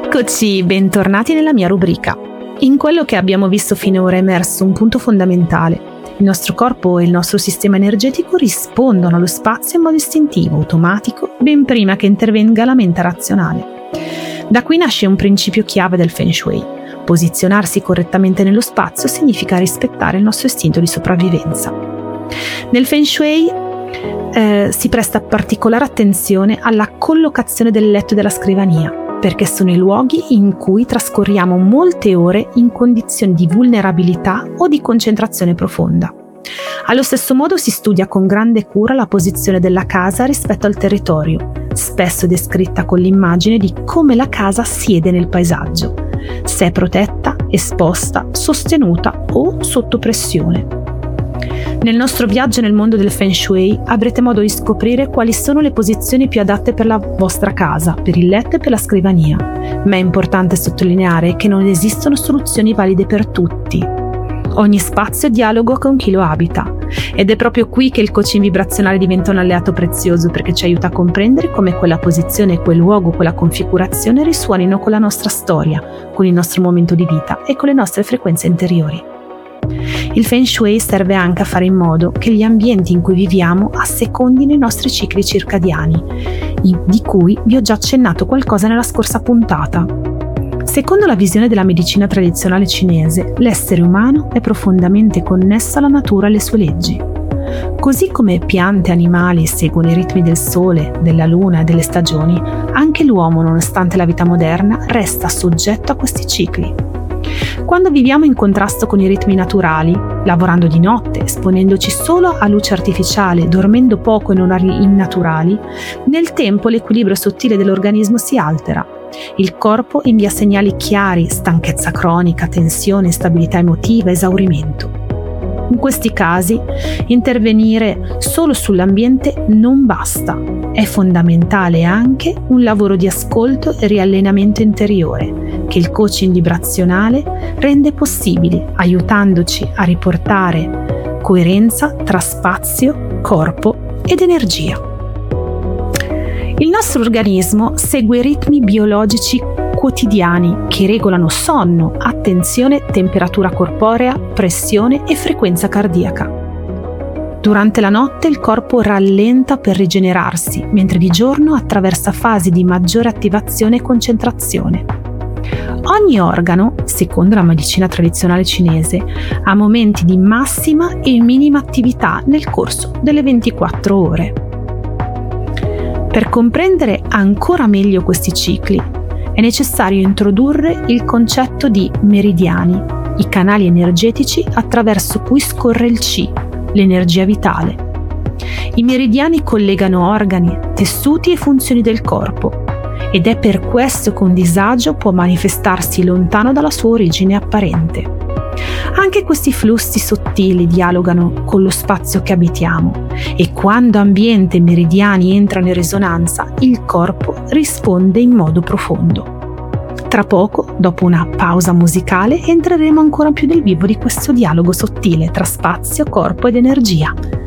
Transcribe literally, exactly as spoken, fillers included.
Eccoci, bentornati nella mia rubrica. In quello che abbiamo visto finora è emerso un punto fondamentale. Il nostro corpo e il nostro sistema energetico rispondono allo spazio in modo istintivo, automatico, ben prima che intervenga la mente razionale. Da qui nasce un principio chiave del Feng Shui. Posizionarsi correttamente nello spazio significa rispettare il nostro istinto di sopravvivenza. Nel Feng Shui eh, si presta particolare attenzione alla collocazione del letto e della scrivania, perché sono i luoghi in cui trascorriamo molte ore in condizioni di vulnerabilità o di concentrazione profonda. Allo stesso modo si studia con grande cura la posizione della casa rispetto al territorio, spesso descritta con l'immagine di come la casa siede nel paesaggio, se è protetta, esposta, sostenuta o sotto pressione. Nel nostro viaggio nel mondo del Feng Shui avrete modo di scoprire quali sono le posizioni più adatte per la vostra casa, per il letto e per la scrivania, ma è importante sottolineare che non esistono soluzioni valide per tutti. Ogni spazio dialoga con chi lo abita ed è proprio qui che il coaching vibrazionale diventa un alleato prezioso, perché ci aiuta a comprendere come quella posizione, quel luogo, quella configurazione risuonino con la nostra storia, con il nostro momento di vita e con le nostre frequenze interiori. Il Feng Shui serve anche a fare in modo che gli ambienti in cui viviamo assecondino i nostri cicli circadiani, di cui vi ho già accennato qualcosa nella scorsa puntata. Secondo la visione della medicina tradizionale cinese, l'essere umano è profondamente connesso alla natura e alle sue leggi. Così come piante e animali seguono i ritmi del sole, della luna e delle stagioni, anche l'uomo, nonostante la vita moderna, resta soggetto a questi cicli. Quando viviamo in contrasto con i ritmi naturali, lavorando di notte, esponendoci solo a luce artificiale, dormendo poco in orari innaturali, nel tempo l'equilibrio sottile dell'organismo si altera. Il corpo invia segnali chiari: stanchezza cronica, tensione, instabilità emotiva, esaurimento. In questi casi, intervenire solo sull'ambiente non basta. È fondamentale anche un lavoro di ascolto e riallenamento interiore, che il coaching vibrazionale rende possibili, aiutandoci a riportare coerenza tra spazio, corpo ed energia. Il nostro organismo segue ritmi biologici quotidiani che regolano sonno, attenzione, temperatura corporea, pressione e frequenza cardiaca. Durante la notte il corpo rallenta per rigenerarsi, mentre di giorno attraversa fasi di maggiore attivazione e concentrazione. Ogni organo, secondo la medicina tradizionale cinese, ha momenti di massima e minima attività nel corso delle ventiquattro ore. Per comprendere ancora meglio questi cicli, è necessario introdurre il concetto di meridiani, i canali energetici attraverso cui scorre il Qi, l'energia vitale. I meridiani collegano organi, tessuti e funzioni del corpo, ed è per questo che un disagio può manifestarsi lontano dalla sua origine apparente. Anche questi flussi sottili dialogano con lo spazio che abitiamo e quando ambiente e meridiani entrano in risonanza, il corpo risponde in modo profondo. Tra poco, dopo una pausa musicale, entreremo ancora più nel vivo di questo dialogo sottile tra spazio, corpo ed energia.